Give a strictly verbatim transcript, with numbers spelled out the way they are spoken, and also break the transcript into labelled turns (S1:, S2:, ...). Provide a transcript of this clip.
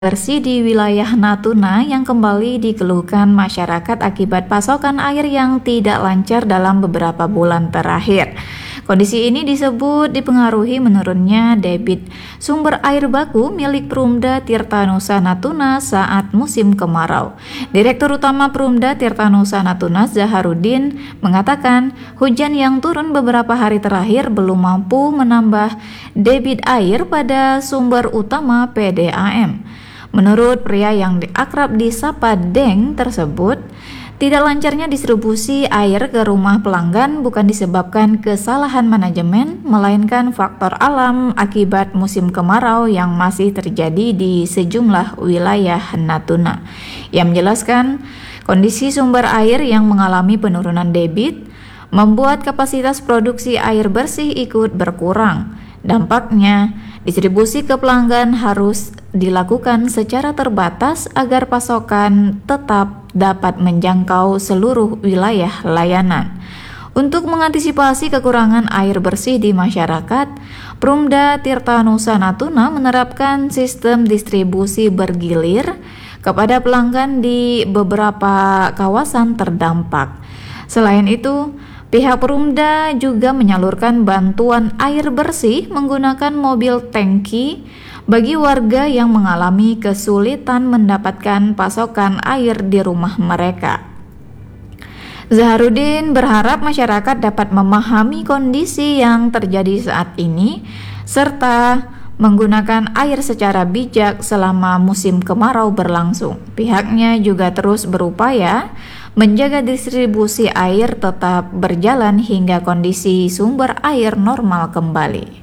S1: Bersih di wilayah Natuna yang kembali dikeluhkan masyarakat akibat pasokan air yang tidak lancar dalam beberapa bulan terakhir. Kondisi ini disebut dipengaruhi menurunnya debit sumber air baku milik Perumda Tirta Nusa Natuna saat musim kemarau. Direktur Utama Perumda Tirta Nusa Natuna, Zaharudin, mengatakan hujan yang turun beberapa hari terakhir belum mampu menambah debit air pada sumber utama P D A M. Menurut pria yang akrab disapa Deng tersebut, tidak lancarnya distribusi air ke rumah pelanggan bukan disebabkan kesalahan manajemen, melainkan faktor alam akibat musim kemarau yang masih terjadi di sejumlah wilayah Natuna. Ia menjelaskan, kondisi sumber air yang mengalami penurunan debit membuat kapasitas produksi air bersih ikut berkurang. Dampaknya, distribusi ke pelanggan harus dilakukan secara terbatas agar pasokan tetap dapat menjangkau seluruh wilayah layanan. Untuk mengantisipasi kekurangan air bersih di masyarakat, Perumda Tirta Nusa Natuna menerapkan sistem distribusi bergilir kepada pelanggan di beberapa kawasan terdampak. Selain itu, pihak Perumda juga menyalurkan bantuan air bersih menggunakan mobil tangki bagi warga yang mengalami kesulitan mendapatkan pasokan air di rumah mereka. Zaharudin berharap masyarakat dapat memahami kondisi yang terjadi saat ini serta menggunakan air secara bijak selama musim kemarau berlangsung. Pihaknya juga terus berupaya menjaga distribusi air tetap berjalan hingga kondisi sumber air normal kembali.